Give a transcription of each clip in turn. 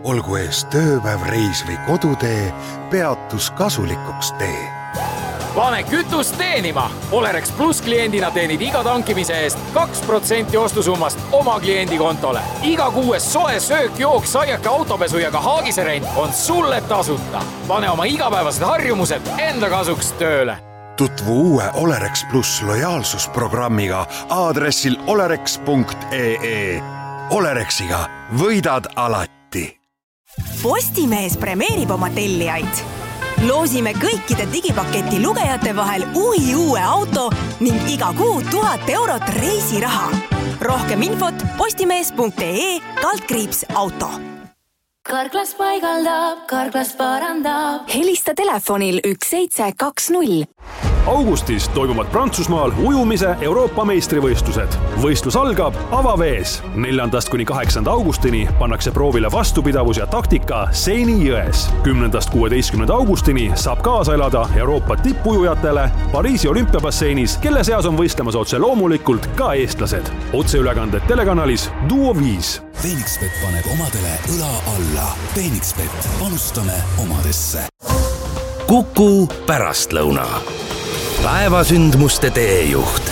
Olgu ees tööpäev, reis või kodutee, peatus kasulikuks tee. Pane kütust teenima! Olerex Plus kliendina teenid iga tankimise eest 2% ostusummast oma kliendi kontole. Iga kuues soe söök, jook, saiake, autopesu ja ka haagiserent on sulle tasuta. Pane oma igapäevased harjumused enda kasuks tööle. Tutvu uue Olerex Plus lojaalsusprogrammiga aadressil olerex.ee. Olerexiga võidad alati. Postimees premeerib oma tellijaid. Loosime kõikide digipaketi lugejate vahel uue auto ning iga kuu 1000 eurot reisiraha. Rohkem infot postimees.ee/auto. Karklas paigaldab, Karklas parandab. Helista telefonil 1720. Augustis toimuvad Prantsusmaal ujumise Euroopa meistrivõistlused. Võistlus algab avavees. 4.–8. augustini pannakse proovile vastupidavus ja taktika Seini jões. 10.–16. augustini saab kaasa elada Euroopa tippujujatele Pariisi olümpiabasseinis, kelle seas on võistlemas otse loomulikult ka eestlased. Otseülekanded telekanalis Duo 5. Phoenixbet paneb omadele õla alla. Phoenixbet, panustame omadesse. Kuku pärastlõuna. Päevasündmuste teejuht.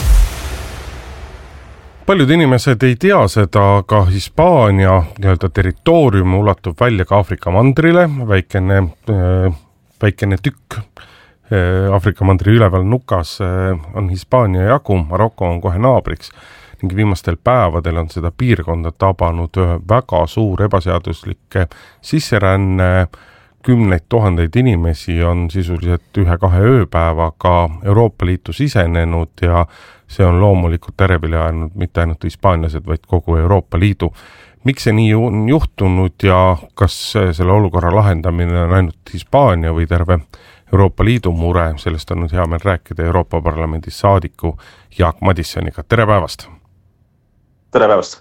Paljud inimesed ei tea seda, aga Hispaania territoorium ulatub välja ka Aafrika mandrile. Väikene tükk Aafrika mandri üleval nukas on Hispaania jagu, Maroko on kohe naabriks. Ning viimastel päevadel on seda piirkonda tabanud väga suur ebaseaduslike sisseränne. 10 000 inimesi on sisuliselt 1-2 ööpäevaga Euroopa Liitu sisenenud ja see on loomulikult ärevile ajanud mitte ainult hispaanlased, vaid kogu Euroopa Liidu. Miks see nii on juhtunud ja kas selle olukorra lahendamine on ainult Hispaania või terve Euroopa Liidu mure? Sellest on nüüd hea meel rääkida Euroopa Parlamendi saadiku Jaak Madissoniga. Tere päevast! Tere päevast!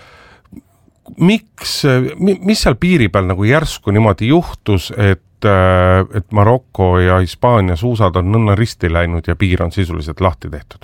Mis seal piiri peal nagu järsku niimoodi juhtus, et Maroko ja Hispaania suusad on nõnna risti läinud ja piir on sisuliselt lahti tehtud?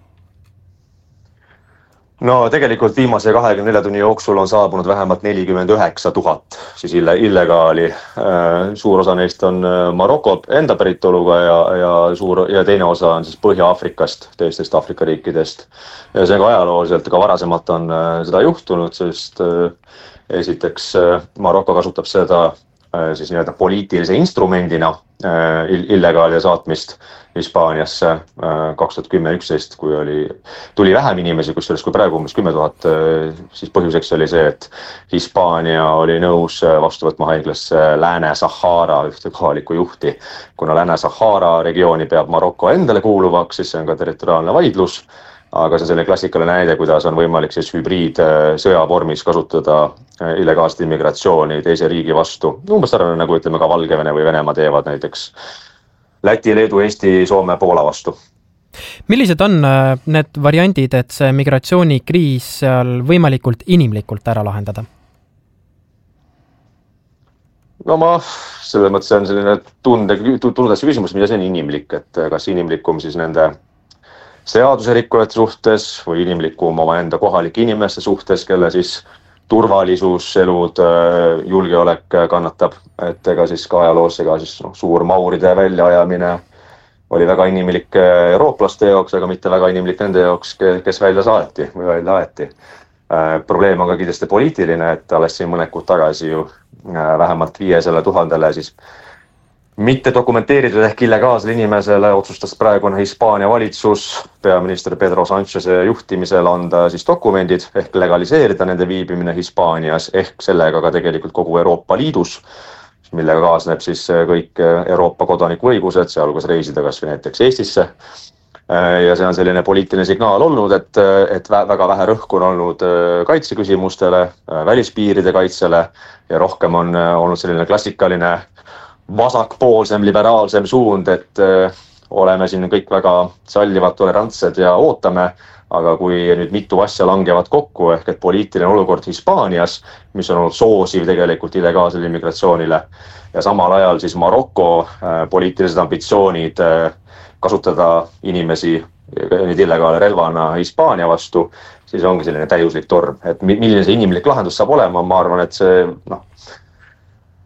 No tegelikult viimase 24 tunni jooksul on saabunud vähemalt 49 000 siis illegaali. Suur osa neist on Maroko enda päritoluga ja teine osa on siis Põhja-Afrikast, teistest Afrika riikidest. Ja see ka ajalooliselt, ka varasemalt on seda juhtunud, sest esiteks Maroko kasutab seda siis nii-öelda poliitilise instrumendina illegaalide saatmist Hispaaniasse 2010-11, kui tuli vähem inimesi, kusjuures kui praegu umbes 10 000, siis põhjuseks oli see, et Hispaania oli nõus vastu võtma haiglasse Lääne-Sahara ühte kohalikku juhti. Kuna Lääne-Sahara regiooni peab Maroko endale kuuluvaks, siis see on ka territoriaalne vaidlus, aga see on selline klassikaline näide, kuidas on võimalik siis hübriidsõja vormis kasutada illegaalset immigratsiooni teise riigi vastu. Umbes sarnane nagu ütleme ka Valgevene või Venemaa teevad näiteks Läti, Leedu, Eesti, Soome, Poola vastu. Millised on need variandid, et see migratsioonikriis seal võimalikult inimlikult ära lahendada? No selles mõttes on selline tundesse küsimus, mida see on inimlik, et kas inimlikum siis nende seaduserikkujate suhtes või inimlikum oma enda kohalike inimeste suhtes, kelle siis turvalisus, elud, julgeolek kannatab, et ega siis ka ajaloos siis suur mauride väljaajamine oli väga inimlik eurooplaste jaoks, aga mitte väga inimlik nende jaoks, kes välja saati või välja aeti. Probleem on ka kindlasti poliitiline, et alles siin mõned kuud tagasi ju vähemalt 500 000 siis mitte dokumenteeritud ehk illegaalsele inimesele otsustas praegune Hispaania valitsus peaminister Pedro Sáncheze juhtimisel anda siis dokumendid ehk legaliseerida nende viibimine Hispaanias ehk sellega ka tegelikult kogu Euroopa Liidus, millega kaasneb siis kõik Euroopa kodaniku õigused, sealhulgas reisida kas või näiteks Eestisse. Ja see on selline poliitiline signaal olnud, et väga vähe rõhku on olnud kaitseküsimustele, välispiiride kaitsele ja rohkem on olnud selline klassikaline vasakpoolsem, liberaalsem suund, et oleme siin kõik väga sallivad, tolerantsed ja ootame, aga kui nüüd mitu asja langevad kokku, ehk et poliitiline olukord Hispaanias, mis on olnud soosiv tegelikult illegaalsele immigratsioonile ja samal ajal siis Maroko poliitilised ambitsioonid kasutada inimesi nüüd illegaale relvana Hispaania vastu, siis ongi selline täiuslik torm. Et milline see inimlik lahendus saab olema, ma arvan, et see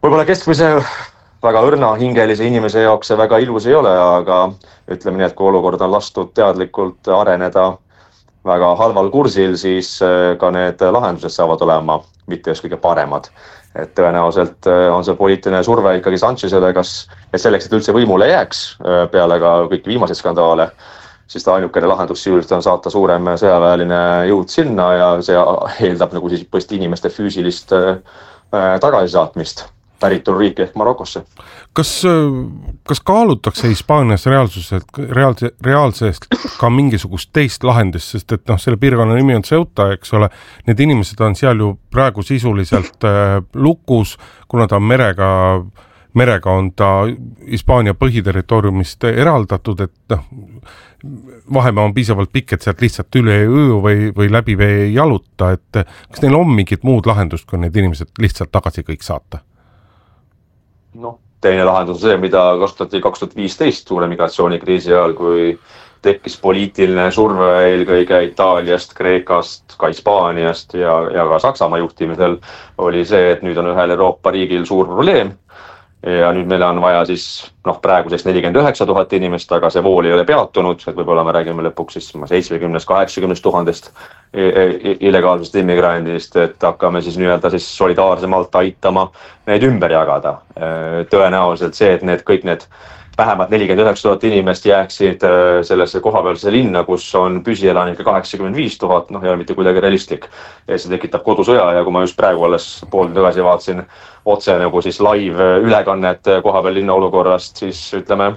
võib-olla keskmise väga õrna hingelise inimese jaoks see väga ilus ei ole, aga ütleme nii, et kui olukord on lastud teadlikult areneda väga halval kursil, siis ka need lahendused saavad olema mitte just kõige paremad. Et tõenäoliselt on see poliitiline surve ikkagi Sanchezele, et selleks, et üldse võimule jääks peale ka kõik viimaseid skandaale, siis ta ainukene lahendus sisuliselt on saata suurem sõjaväeline jõud sinna ja see eeldab nagu siis põhimõtteliselt inimeste füüsilist tagasisaatmist päritoluriiki ehk Marokosse. Kas kaalutakse Hispaanias reaalsest ka mingisugust teist lahendust, sest et selle piirkonna nimi on Ceuta, eks ole, need inimesed on seal ju praegu sisuliselt lukus, kuna ta on merega on ta Hispaania põhiterritooriumist eraldatud, et vahemaa on piisavalt pikk, et sealt lihtsalt üle öö või läbi vee ei jaluta, et kas neil on mingit muud lahendust, kui need inimesed lihtsalt tagasi kõik saata? Teine lahendus on see, mida kasutati 2015 suure migratsioonikriisi ajal, kui tekkis poliitiline surve eelkõige Itaaliast, Kreekast, ka Hispaaniast ja ka Saksamaa juhtimisel, oli see, et nüüd on ühel Euroopa riigil suur probleem ja nüüd meil on vaja siis praeguseks 49 000 inimest, aga see vool ei ole peatunud, et võib-olla me räägime lõpuks siis 70-80 000 illegaalsest immigrandist, et hakkame siis nii-öelda siis solidaarsemalt aitama neid ümber jagada. Tõenäoliselt see, et kõik need vähemalt 49 000 inimest jääksid sellesse kohapealse linna, kus on püsielanike 85 000, ei ole mitte kuidagi realistlik. Ja see tekitab kodusõja ja kui ma just praegu alles pool tagasi vaatasin otse nagu siis live ülekannet kohapeal linna olukorrast, siis ütleme,